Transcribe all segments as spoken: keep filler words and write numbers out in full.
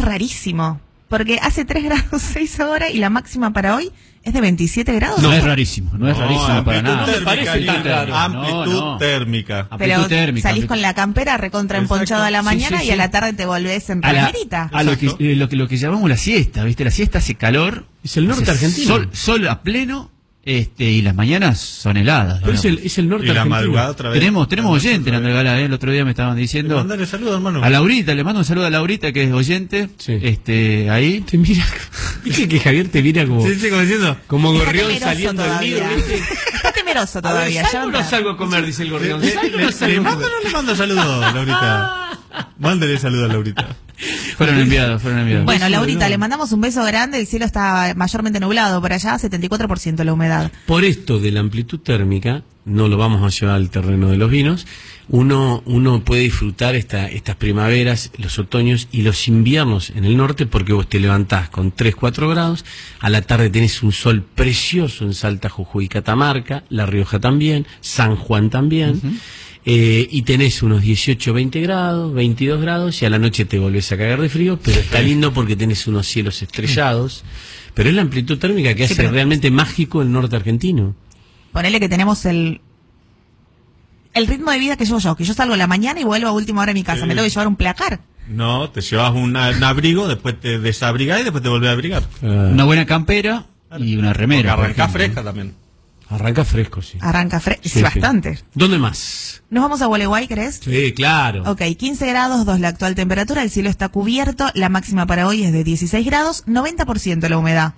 rarísimo, porque hace tres grados seis ahora y la máxima para hoy es de veintisiete grados. No es rarísimo, no es No, rarísimo para nada. amplitud térmica, tan raro. amplitud No, no. térmica. Pero Amplitud térmica, salís amplitud- con la campera recontra emponchado a la Sí, mañana sí, y a sí. la tarde te volvés en A, la- remerita. a lo, que, eh, lo, que, lo que llamamos la siesta, ¿viste? La siesta hace calor. Es el norte hace argentino. Sol, sol a pleno, este, y las mañanas son heladas. Pero ¿no? es el, es el norte Y la argentino. madrugada otra vez. Tenemos, tenemos oyente en Andrés Gala, ¿eh? El otro día me estaban diciendo. Mandale saludos, hermano. A Laurita, le mando un saludo a Laurita, que es oyente. Sí. Este, ahí. Te mira, viste que Javier te mira como, Sí, sí, como diciendo. como Está gorrión temeroso saliendo del nido, todavía. ¿viste? Está temeroso A ver, todavía. ya ¿salgo o no anda. salgo a comer? Dice el ¿Le, gorrión. le, ¿Salgo o le- no salgo le a mando comer? o no le mando saludos, Laurita? Mándale saludos a Laurita. Fueron enviados, fueron enviados. Bueno, beso Laurita, enorme. le mandamos un beso grande. El cielo está mayormente nublado por allá, setenta y cuatro por ciento la humedad. Por esto de la amplitud térmica, no lo vamos a llevar al terreno de los vinos, uno, uno puede disfrutar esta, estas primaveras, los otoños y los inviernos en el norte, porque vos te levantás con tres, cuatro grados, a la tarde tenés un sol precioso en Salta, Jujuy y Catamarca, La Rioja también, San Juan también, eh, y tenés unos dieciocho, veinte grados, veintidós grados, y a la noche te volvés a cagar de frío, pero está lindo porque tenés unos cielos estrellados, pero es la amplitud térmica que Sí, hace pero- realmente mágico el norte argentino. Ponele que tenemos el el ritmo de vida que llevo yo, que yo salgo a la mañana y vuelvo a última hora a mi casa. Sí. Me tengo que llevar un placar. No, te llevas una- un abrigo, después te desabrigás y después te volvés a abrigar. Ah, Una buena campera y una remera. Porque por arrancás ejemplo. fresca también. arranca fresco, sí. Arranca fresco. Sí, Sí, sí. bastante. ¿Dónde más? Nos vamos a Gualeguay, ¿crees? Sí, claro. Ok, quince grados, dos la actual temperatura, el cielo está cubierto, la máxima para hoy es de dieciséis grados, noventa por ciento la humedad.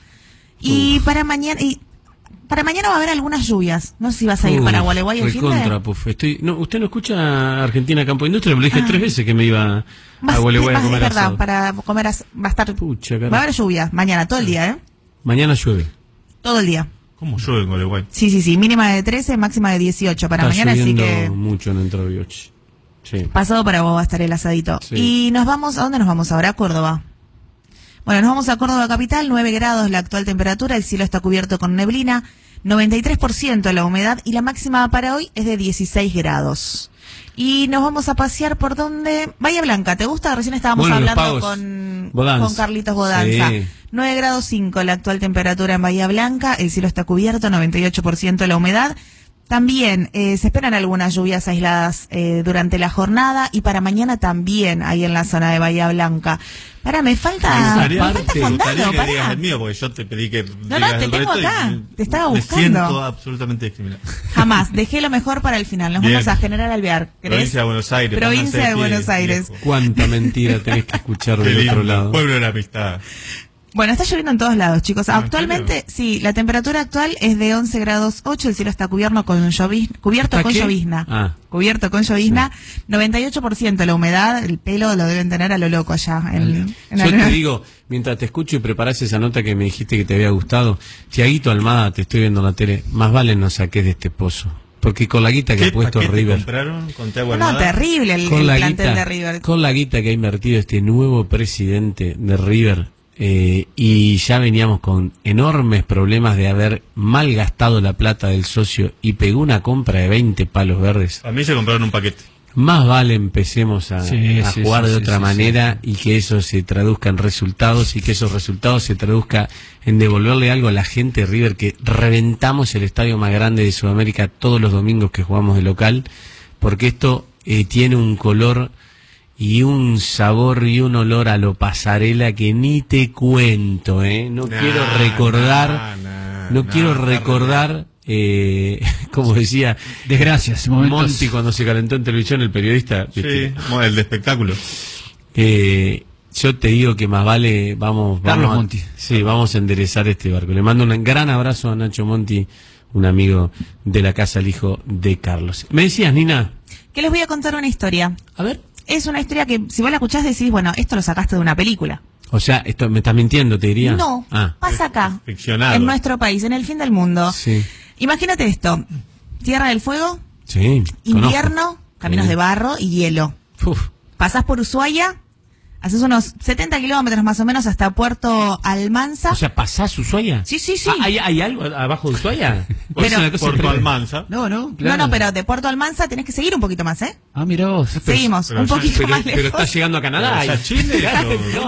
Y para mañana y para mañana va a haber algunas lluvias. No sé si vas a ir Uf, para Gualeguay el fin de... recontra, puf. Estoy, no, ¿usted no escucha Argentina Campo Industria? Le dije Ah. tres veces que me iba Vas- a Gualeguay a vas- comer es verdad, asado. para comer as- va a estar Pucha, carajo. va a haber lluvia mañana todo el día, ¿eh? Mañana llueve. Todo el día. ¿Cómo llueve en Gualeguay? Sí, sí, sí, mínima de trece, máxima de dieciocho para Está mañana, así lloviendo que mucho en Entre Ríos. Sí. pasado para vos va a estar el asadito. Sí. Y nos vamos, ¿a dónde nos vamos ahora? A Córdoba. Bueno, nos vamos a Córdoba capital, nueve grados la actual temperatura, el cielo está cubierto con neblina, noventa y tres por ciento la humedad y la máxima para hoy es de dieciséis grados. Y nos vamos a pasear por donde... Bahía Blanca, ¿te gusta? Recién estábamos Bueno, los hablando pagos. con, Bodanza. con Carlitos Bodanza. Sí. nueve grados cinco la actual temperatura en Bahía Blanca, el cielo está cubierto, noventa y ocho por ciento la humedad. También eh, se esperan algunas lluvias aisladas eh, durante la jornada y para mañana también ahí en la zona de Bahía Blanca. Para, me falta, Me me gustaría- falta me gustaría Fondado, que digas pará. el mío, porque yo te pedí que no, digas te el tengo resto y acá, me- te estaba Me buscando. siento absolutamente discriminado. Jamás, dejé lo mejor para el final. Nos Bien. vamos a General Alvear. ¿Querés? Provincia de Buenos Aires. Provincia pónganse de pie, Buenos Aires. viejo. Cuánta mentira tenés que escuchar Qué del lindo, otro lado. Pueblo de la amistad. Bueno, está lloviendo en todos lados, chicos. Ah, ¿en Actualmente, sí, la temperatura actual es de once grados ocho, el cielo está cubierto con lloviz- cubierto ¿Está con qué? llovizna. Ah. Cubierto con llovizna, noventa y ocho por ciento la humedad, el pelo lo deben tener a lo loco allá. En, en Yo la- te digo, mientras te escucho y preparás esa nota que me dijiste que te había gustado, Tiaguito Almada, te estoy viendo en la tele, más vale no saques de este pozo. Porque con la guita que ¿Qué ha puesto paquete River, compraron con No, Thiago no, Almada? terrible el, con el la, plantel guita, de River. con la guita que ha invertido este nuevo presidente de River, eh, y ya veníamos con enormes problemas de haber malgastado la plata del socio y pegó una compra de veinte palos verdes. A mí se compraron un paquete. Más vale empecemos a, Sí, a sí, jugar sí, de sí, otra sí, manera y que eso se traduzca en resultados y que esos resultados se traduzca en devolverle algo a la gente de River, que reventamos el estadio más grande de Sudamérica todos los domingos que jugamos de local, porque esto eh, tiene un color y un sabor y un olor a lo pasarela que ni te cuento, ¿eh? No Nah, quiero recordar, nah, nah, no nah, quiero nah, recordar, eh, como decía Desgracias, momentos. Monti cuando se calentó en televisión, el periodista, ¿viste? Sí, como el de espectáculo. Eh, yo te digo que más vale, vamos, Carlos vamos a- Monti. sí, vamos a enderezar este barco. Le mando un gran abrazo a Nacho Monti, un amigo de la casa, el hijo de Carlos. ¿Me decías, Nina? Que les voy a contar una historia. A ver. Es una historia que si vos la escuchás decís, bueno, esto lo sacaste de una película. O sea, esto me estás mintiendo, te diría. No, Ah, pasa acá, Ficcionado. en nuestro país, en el fin del mundo. sí. Imagínate esto, Tierra del Fuego, Sí. invierno, conozco. caminos Sí. de barro y hielo. Uf. Pasás por Ushuaia, haces unos setenta kilómetros más o menos hasta Puerto Almanza. O sea, ¿pasás Ushuaia? Sí, sí, sí. Ah, ¿hay, hay algo abajo de Ushuaia? Pero- Es una cosa Puerto increíble. Almanza. No, no, no, claro. no, pero de Puerto Almanza tenés que seguir un poquito más, ¿eh? Ah, mirá vos. Seguimos, pero un ya- poquito Pero, más pero lejos. está llegando a Canadá. Pero ya Chile, Claro, claro. no,